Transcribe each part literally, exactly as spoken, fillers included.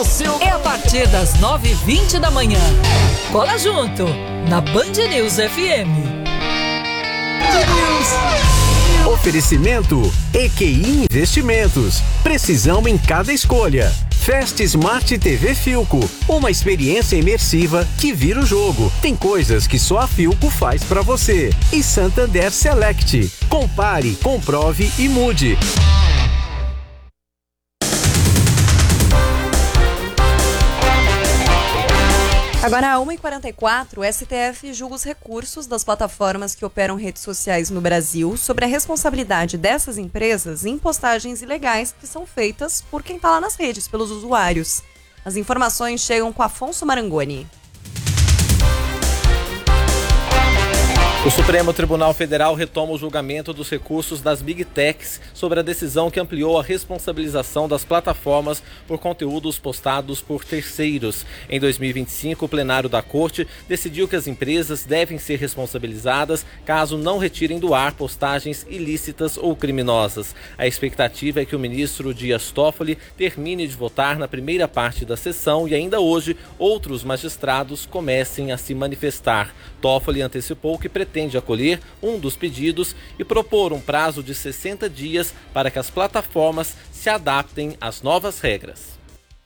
Brasil. É a partir das nove e vinte da manhã. Cola junto, na Band News F M. Oferecimento E Q I Investimentos. Precisão em cada escolha. Fast Smart T V Philco. Uma experiência imersiva que vira o jogo. Tem coisas que só a Philco faz pra você. E Santander Select. Compare, comprove e mude. Agora, às uma e quarenta e quatro, o S T F julga os recursos das plataformas que operam redes sociais no Brasil sobre a responsabilidade dessas empresas em postagens ilegais que são feitas por quem está lá nas redes, pelos usuários. As informações chegam com Afonso Marangoni. O Supremo Tribunal Federal retoma o julgamento dos recursos das Big Techs sobre a decisão que ampliou a responsabilização das plataformas por conteúdos postados por terceiros. Em dois mil e vinte e cinco, o plenário da Corte decidiu que as empresas devem ser responsabilizadas caso não retirem do ar postagens ilícitas ou criminosas. A expectativa é que o ministro Dias Toffoli termine de votar na primeira parte da sessão e ainda hoje outros magistrados comecem a se manifestar. Toffoli antecipou que pretende pretende acolher um dos pedidos e propor um prazo de sessenta dias para que as plataformas se adaptem às novas regras.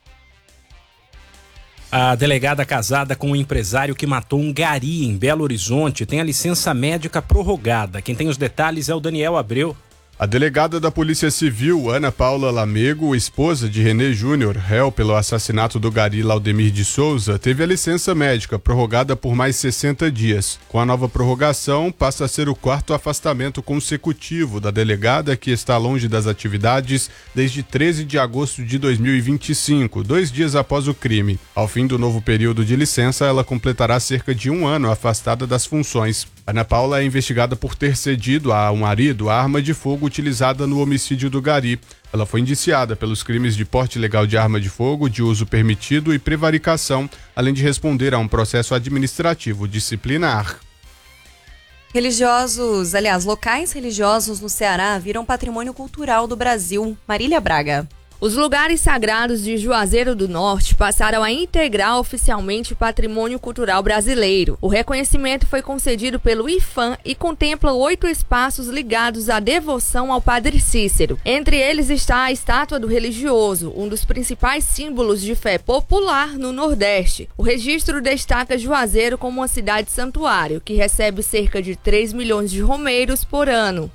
A delegada casada com um empresário que matou um gari em Belo Horizonte tem a licença médica prorrogada. Quem tem os detalhes é o Daniel Abreu. A delegada da Polícia Civil, Ana Paula Lamego, esposa de René Júnior, réu pelo assassinato do gari Laudemir de Souza, teve a licença médica prorrogada por mais sessenta dias. Com a nova prorrogação, passa a ser o quarto afastamento consecutivo da delegada, que está longe das atividades desde treze de agosto de dois mil e vinte e cinco, dois dias após o crime. Ao fim do novo período de licença, ela completará cerca de um ano afastada das funções. Ana Paula é investigada por ter cedido ao marido a arma de fogo utilizada no homicídio do gari. Ela foi indiciada pelos crimes de porte ilegal de arma de fogo, de uso permitido e prevaricação, além de responder a um processo administrativo disciplinar. Religiosos, aliás, locais religiosos no Ceará viram patrimônio cultural do Brasil. Marília Braga. Os lugares sagrados de Juazeiro do Norte passaram a integrar oficialmente o patrimônio cultural brasileiro. O reconhecimento foi concedido pelo I F A M e contempla oito espaços ligados à devoção ao Padre Cícero. Entre eles está a estátua do religioso, um dos principais símbolos de fé popular no Nordeste. O registro destaca Juazeiro como uma cidade santuário, que recebe cerca de três milhões de romeiros por ano.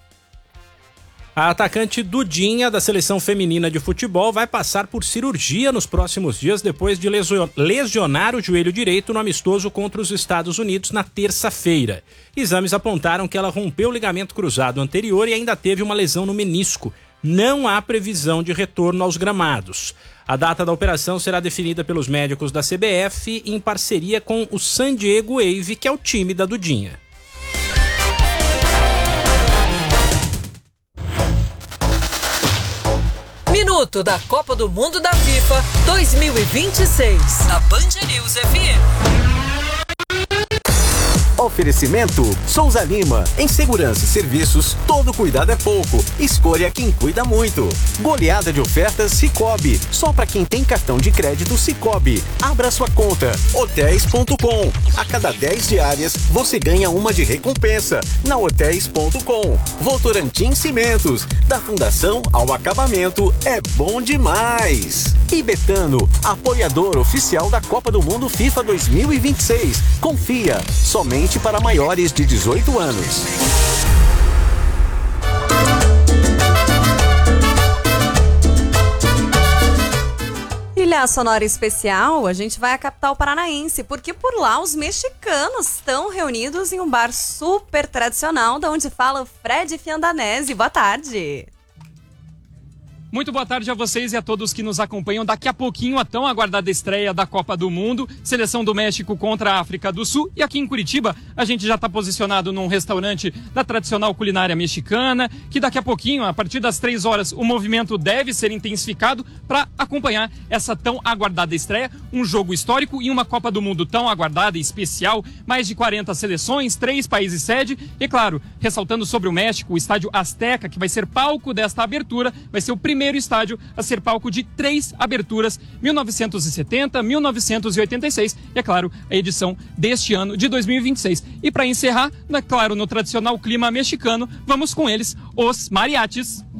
A atacante Dudinha, da seleção feminina de futebol, vai passar por cirurgia nos próximos dias depois de lesionar o joelho direito no amistoso contra os Estados Unidos na terça-feira. Exames apontaram que ela rompeu o ligamento cruzado anterior e ainda teve uma lesão no menisco. Não há previsão de retorno aos gramados. A data da operação será definida pelos médicos da C B F em parceria com o San Diego Wave, que é o time da Dudinha. Minuto da Copa do Mundo da FIFA dois mil e vinte e seis, na Band News F M. Oferecimento Souza Lima. Em segurança e serviços, todo cuidado é pouco. Escolha quem cuida muito. Goleada de ofertas Sicoob. Só para quem tem cartão de crédito Sicoob. Abra sua conta. hotéis ponto com. A cada dez diárias, você ganha uma de recompensa. Na hotéis ponto com. Votorantim Cimentos. Da fundação ao acabamento, é bom demais. E Betano, apoiador oficial da Copa do Mundo FIFA dois mil e vinte e seis. Confia, somente para maiores de dezoito anos. Ilha Sonora Especial, a gente vai à capital paranaense, porque por lá os mexicanos estão reunidos em um bar super tradicional, da onde fala o Fred Fiandanese. Boa tarde. Muito boa tarde a vocês e a todos que nos acompanham. Daqui a pouquinho, a tão aguardada estreia da Copa do Mundo, seleção do México contra a África do Sul. E aqui em Curitiba, a gente já está posicionado num restaurante da tradicional culinária mexicana, que daqui a pouquinho, a partir das três horas, o movimento deve ser intensificado para acompanhar essa tão aguardada estreia. Um jogo histórico e uma Copa do Mundo tão aguardada e especial. Mais de quarenta seleções, três países sede. E claro, ressaltando sobre o México, o estádio Azteca, que vai ser palco desta abertura, vai ser o primeiro primeiro estádio a ser palco de três aberturas, mil novecentos e setenta, mil novecentos e oitenta e seis e, é claro, a edição deste ano de dois mil e vinte e seis. E para encerrar, é claro, no tradicional clima mexicano, vamos com eles, os mariachis.